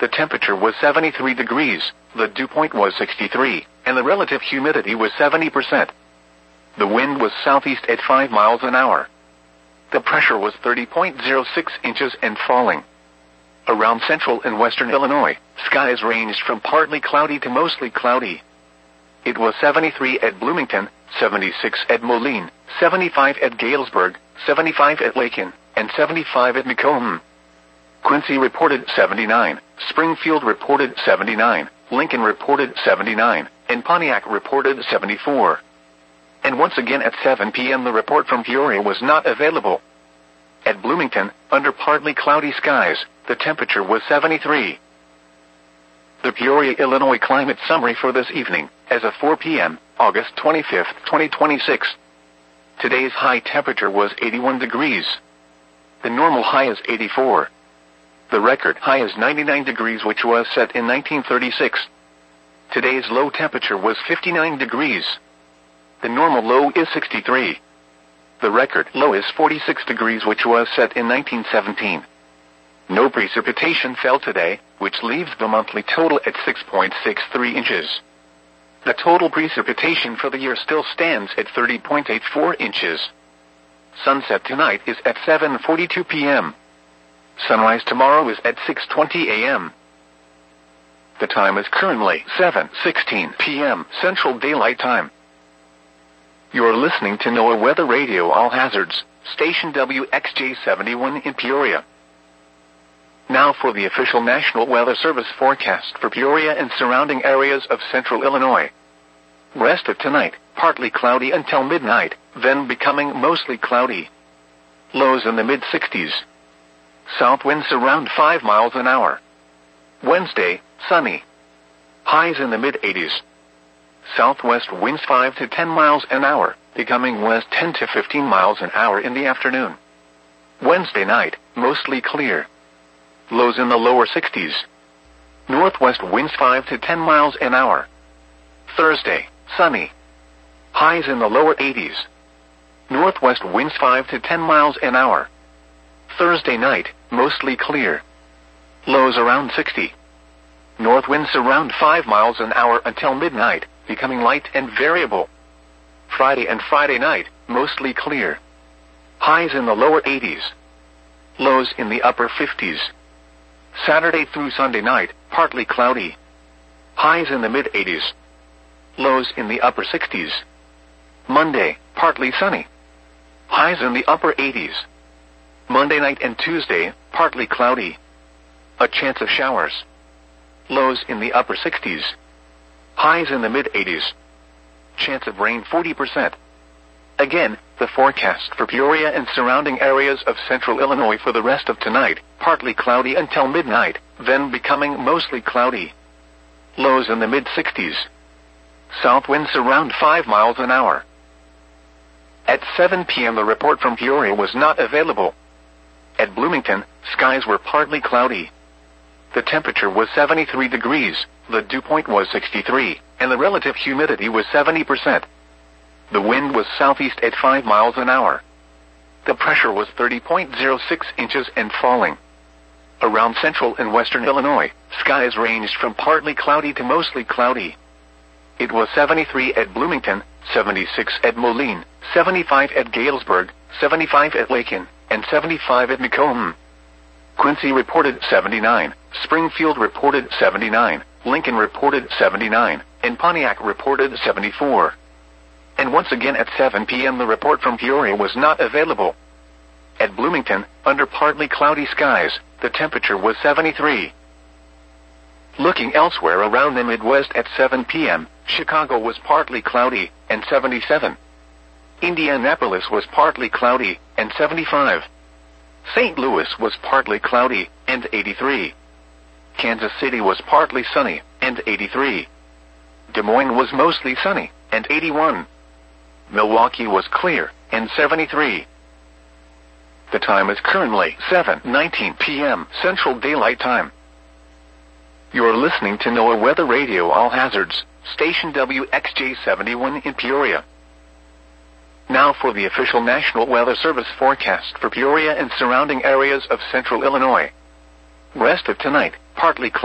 The temperature was 73 degrees, the dew point was 63, and the relative humidity was 70%. The wind was southeast at 5 miles an hour. The pressure was 30.06 inches and falling. Around central and western Illinois, skies ranged from partly cloudy to mostly cloudy. It was 73 at Bloomington, 76 at Moline, 75 at Galesburg, 75 at Lakin, and 75 at Macomb. Quincy reported 79, Springfield reported 79, Lincoln reported 79, and Pontiac reported 74. And once again at 7 p.m. the report from Peoria was not available. At Bloomington, under partly cloudy skies, the temperature was 73. The Peoria, Illinois climate summary for this evening, as of 4 p.m., August 25, 2026. Today's high temperature was 81 degrees. The normal high is 84. The record high is 99 degrees, which was set in 1936. Today's low temperature was 59 degrees. The normal low is 63. The record low is 46 degrees, which was set in 1917. No precipitation fell today, which leaves the monthly total at 6.63 inches. The total precipitation for the year still stands at 30.84 inches. Sunset tonight is at 7:42 p.m. Sunrise tomorrow is at 6:20 a.m. The time is currently 7:16 p.m. Central Daylight Time. You're listening to NOAA Weather Radio All Hazards, station WXJ71 in Peoria. Now for the official National Weather Service forecast for Peoria and surrounding areas of central Illinois. Rest of tonight, partly cloudy until midnight, then becoming mostly cloudy. Lows in the mid-60s. South winds around 5 miles an hour. Wednesday, sunny. Highs in the mid-80s. Southwest winds 5 to 10 miles an hour, becoming west 10 to 15 miles an hour in the afternoon. Wednesday night, mostly clear. Lows in the lower 60s. Northwest winds 5 to 10 miles an hour. Thursday, sunny. Highs in the lower 80s. Northwest winds 5 to 10 miles an hour. Thursday night, mostly clear. Lows around 60. North winds around 5 miles an hour until midnight, becoming light and variable. Friday and Friday night, mostly clear. Highs in the lower 80s. Lows in the upper 50s. Saturday through Sunday night, partly cloudy. Highs in the mid-80s. Lows in the upper 60s. Monday, partly sunny. Highs in the upper 80s. Monday night and Tuesday, partly cloudy. A chance of showers. Lows in the upper 60s. Highs in the mid-80s. Chance of rain 40%. Again, the forecast for Peoria and surrounding areas of central Illinois for the rest of tonight, partly cloudy until midnight, then becoming mostly cloudy. Lows in the mid-60s. South winds around 5 miles an hour. At 7 p.m. the report from Peoria was not available. At Bloomington, skies were partly cloudy. The temperature was 73 degrees, the dew point was 63, and the relative humidity was 70%. The wind was southeast at 5 miles an hour. The pressure was 30.06 inches and falling. Around central and western Illinois, skies ranged from partly cloudy to mostly cloudy. It was 73 at Bloomington, 76 at Moline, 75 at Galesburg, 75 at Lakin, and 75 at Macomb. Quincy reported 79, Springfield reported 79, Lincoln reported 79, and Pontiac reported 74. And once again at 7 p.m. the report from Peoria was not available. At Bloomington, under partly cloudy skies, the temperature was 73. Looking elsewhere around the Midwest at 7 p.m., Chicago was partly cloudy, and 77. Indianapolis was partly cloudy, and 75. St. Louis was partly cloudy, and 83. Kansas City was partly sunny, and 83. Des Moines was mostly sunny, and 81. Milwaukee was clear, and 73. The time is currently 7:19 p.m. Central Daylight Time. You're listening to NOAA Weather Radio All Hazards, station WXJ71 in Peoria. Now for the official National Weather Service forecast for Peoria and surrounding areas of central Illinois. Rest of tonight, partly cloudy.